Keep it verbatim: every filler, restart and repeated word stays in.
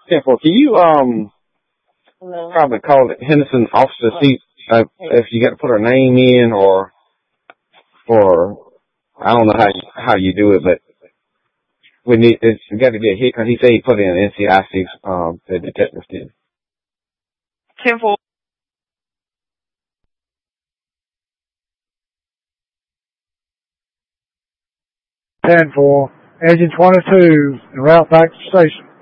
ten four, can you, um, Hello? probably call the Henderson office to see uh, if you got to put her name in or, or, I don't know how you, how you do it, but we need, it's got to be a hit because he said he put in N C I C, um, the detective did. ten four. ten four, engine twenty-two, en route back to the station.